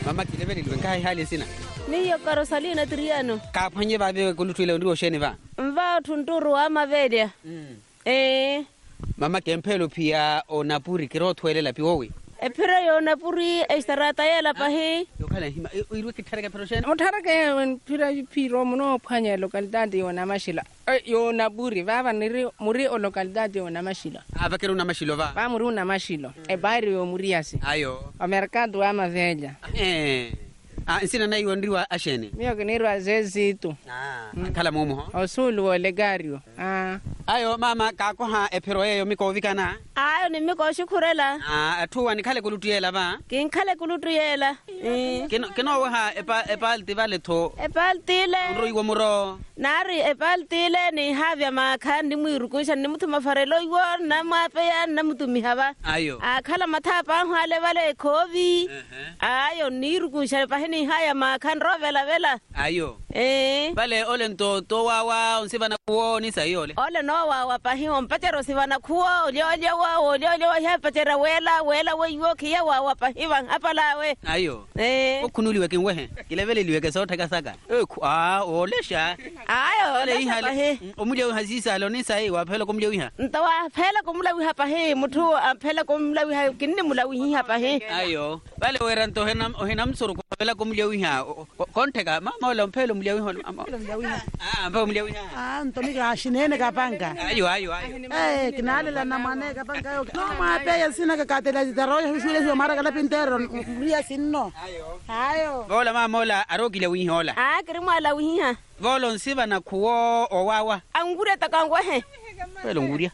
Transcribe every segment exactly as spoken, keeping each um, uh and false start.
mama kilebele liwenkai hali sina niyo Karosalina Triano ka phanye ba be kulutwile ndio sheni ba mva tunturu wa mavedia mm. eh mama kempelo pia onapuri kiro thwelela piwowe e pira yo napuri e starata yela pahi lokala hima irwe kithareka prosheni mothareke pira piro muno phanya localidade yona mashila yo napuri baba niri muri o localidade yona mashila ava kero na mashilo ba ba muri una mashilo e bairi yo muriasi ayo o mercado ama velha eh ah sina nayo ndriwa ashene mio kinirwa zezito ah kala momo o sulu o legario ah ayo mama ka ko ha epero yeyo miko vikana ayo ni miko shukurela ah athuwa ni khale kulutuyela ba kin khale kulutuyela eh kino kino ha epa epal tivale tho epal tile roi wo muro nari epal tile ni havya makhandi muirukusha ni muthu mafarelo yo na mape ya na muthu mihaba ayo akhala mathapa hwale vale khovi ayo nirukusha pahini haya makhan rovela vela ayo eh vale ole nto to wawa unsibana kuoni sayole ole no wawa pahiwa mpatero sibana kuo olyo wa olyo ya patera wela wela weyo kiya wawa pahiwa apalawe ayo eh okunuliwe kinwehe kilevele liweke sota kasaka ah olesha ayo ole ihale omulye hazisa lo ni sai waphela komulye wiha ntawa phela komula wiha pahi muthu aphela komula wiha kinni mula wiha pahi ayo vale wera nto hena hena msoro phela komulye wiha konteka mama ola mphelo mulye wiha ah mpa mulye wiha ah ntomi ka shinene kapanga ayo ayo ayo eh kinalela na mane kapanga yo no mape ya sina ka katela ditaroya shule yo mara kala pintero ria sinno ayo ayo vola mama ola arokile wiha ola ah kirimo ala wiha volo nsiba na kuo owawa angure takangwa he velo nguria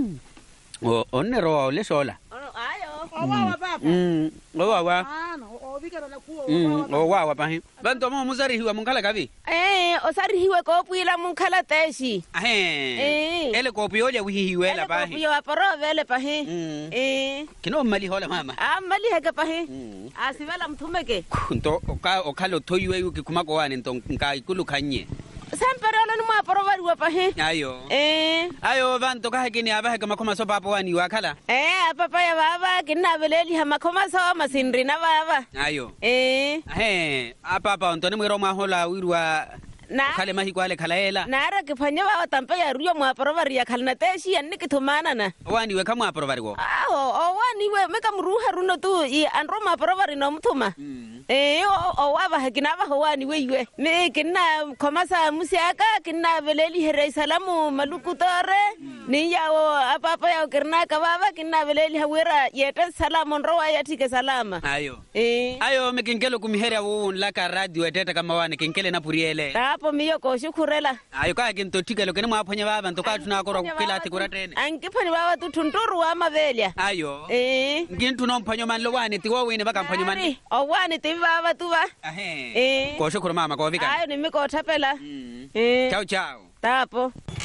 o onero le sola ayo owawa papa mm owawa ah no obikara la kuo mm owawa pahi bantu mo muzari hiwa munkala kabi eh osari hiwe ko puila munkala teshi ahe eh ele ko piole wihi hiwela pahi yo aparo vele pahi eh kino mali hola mama ah mali heke pahi asivela mthumeke nto ka okalo toyiwe yuki kumako wani nto nka ikulu khanye samperelo ni mwaparo vari wa pahi ayo eh ayo bantu ka hakini abahe kama koma so papo wani wakala eh papa ya baba kinna veleli hama koma so masindri na baba ayo eh ahe apapa ntone mwero mahola wirwa na khale mahi kwale khalaela nara ke phanya ba tampa ya ruyo mwaparo vari ya khalna teshi yanni ke thumana na wani we kama apro vari go aho o wani we meka mruha runo tu i anro mwaparo vari no mthuma eh o wa ba hakina ba wani we we me kinna komasa musiaka kinna veleli here salamu malukutore ni yao apapa ya kirna ka baba kinna veleli hawera yeta salamu nrowa ya tike salama ayo eh ayo mekinkelo kumihera wo la ka radio eteta kama wani kinkele na puriele apo miyo ko shukurela ayo ka kinto tikelo kene mwaphanya baba ntoka tuna koro kila tikura trene angiphani baba tu tunturu wa mavelia ayo eh ngintu no mphanyo man lo wani tiwo wini baka mphanyo man o wani ti baba tu ba ahe eh ko shukuru mama ko vika ayo ni miko thapela mm eh chao chao tapo